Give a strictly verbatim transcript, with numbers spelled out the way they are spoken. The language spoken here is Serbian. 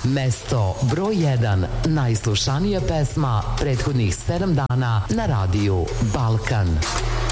Mesto broj jedan, najslušanija pesma prethodnih sedam dana na radiju Balkan.